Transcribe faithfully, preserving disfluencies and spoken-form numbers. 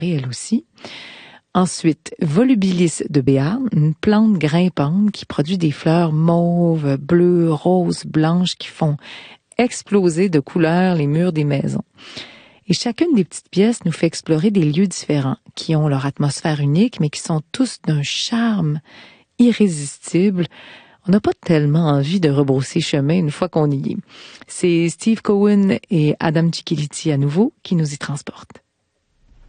elle aussi. Ensuite, Volubilis de Béarn, une plante grimpante qui produit des fleurs mauves, bleues, roses, blanches qui font exploser de couleurs les murs des maisons. Et chacune des petites pièces nous fait explorer des lieux différents, qui ont leur atmosphère unique, mais qui sont tous d'un charme irrésistible. On n'a pas tellement envie de rebrousser chemin une fois qu'on y est. C'est Steve Cohen et Adam Cicchiliti à nouveau qui nous y transportent.